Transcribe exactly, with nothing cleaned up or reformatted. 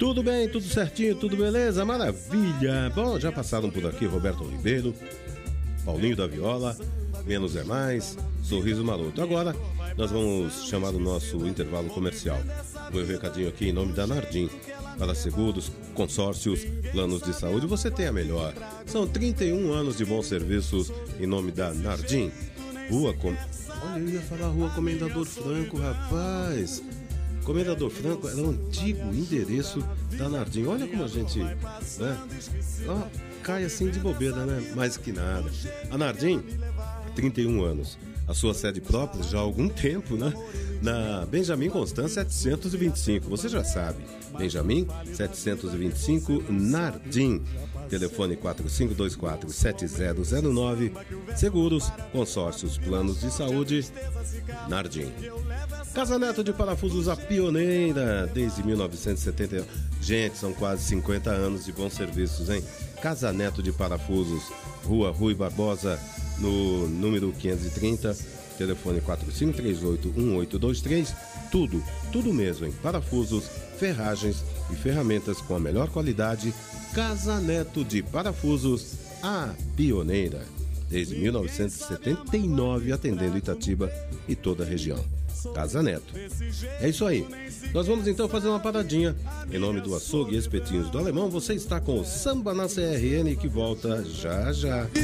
Tudo bem, tudo certinho, tudo beleza? Maravilha! Bom, já passaram por aqui Roberto Ribeiro, Paulinho da Viola, Menos é Mais, Sorriso Maroto. Agora nós vamos chamar o nosso intervalo comercial. Vou um recadinho aqui em nome da Nardim. Para seguros, consórcios, planos de saúde, você tem a melhor. São trinta e um anos de bons serviços em nome da Nardim. Rua Com... Olha, eu ia falar Rua Comendador Franco, rapaz. Comendador Franco era o antigo endereço da Nardim. Olha como a gente, né? Ó, cai assim de bobeira, né? Mais que nada. A Nardim, trinta e um anos. A sua sede própria já há algum tempo, né? Na Benjamin Constant setecentos e vinte e cinco. Você já sabe. Benjamin setecentos e vinte e cinco, Nardim. Telefone quatro cinco dois quatro sete zero zero nove. Seguros, consórcios, planos de saúde, Nardim. Casa Neto de Parafusos, a pioneira desde mil novecentos e setenta e um. Gente, são quase cinquenta anos de bons serviços, hein? Casa Neto de Parafusos, Rua Rui Barbosa, no número quinhentos e trinta, telefone quatro cinco três oito um oito dois três. Tudo, tudo mesmo em parafusos, ferragens e ferramentas com a melhor qualidade. Casa Neto de Parafusos, a pioneira desde mil novecentos e setenta e nove, atendendo Itatiba e toda a região. Casa Neto. É isso aí. Nós vamos então fazer uma paradinha. Em nome do Açougue e Espetinhos do Alemão, você está com o Samba na C R N, que volta já já.